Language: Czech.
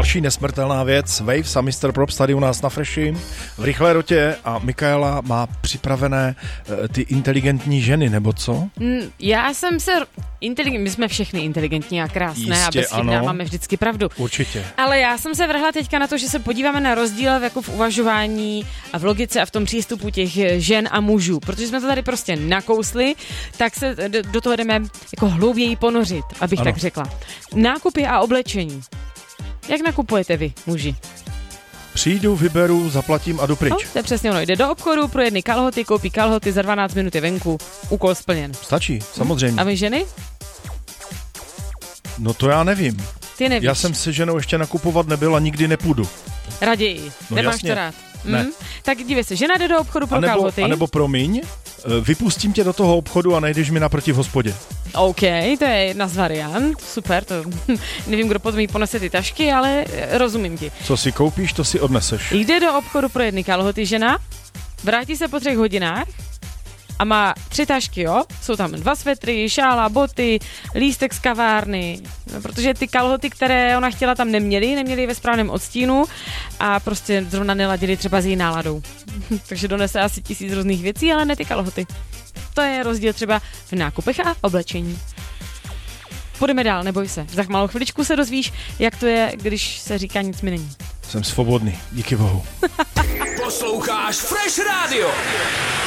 Další nesmrtelná věc, Waves a Mr. Props tady u nás na Freshi v rychlé rotě a Mikaela má připravené ty inteligentní ženy, nebo co? Já jsem se... my jsme všechny inteligentní a krásné. Jistě, a bez chyb máme vždycky pravdu. Určitě. Ale já jsem se vrhla teďka na to, že se podíváme na rozdíl jako v uvažování a v logice a v tom přístupu těch žen a mužů. Protože jsme to tady prostě nakousli, tak se do toho jdeme jako hlouběji ponořit, abych tak řekla. Nákupy a oblečení. Jak nakupujete vy, muži? Přijdu, vyberu, zaplatím a jdu pryč. No, to je přesně ono. Jde do obchodu, pro jedny kalhoty, koupí kalhoty, za 12 minut je venku, úkol splněn. Stačí, samozřejmě. A vy ženy? No to já nevím. Ty nevíš. Já jsem se ženou ještě nakupovat nebyl a nikdy nepůjdu. Raději. No Nemáš to rád. Ne. Tak dívej se, žena jde do obchodu pro kalhoty. A nebo promiň, vypustím tě do toho obchodu a najdeš mi naproti v hospodě. OK, to je jedna z variant. Super, to nevím, kdo potom jí ponese ty tašky, ale rozumím ti. Co si koupíš, to si odneseš. Jde do obchodu pro jedny kalhoty žena, vrátí se po 3 hodinách a má 3 tašky, jo? Jsou tam 2 svetry, šála, boty, lístek z kavárny, no, protože ty kalhoty, které ona chtěla, tam neměly ve správném odstínu a prostě zrovna neladily třeba s její náladou. Takže donese asi 1000 různých věcí, ale ne ty kalhoty. To je rozdíl třeba v nákupech a oblečení. Půjdeme dál, neboj se. Za malou chviličku se dozvíš, jak to je, když se říká nic mi není. Jsem svobodný, díky bohu. Posloucháš Fresh Radio.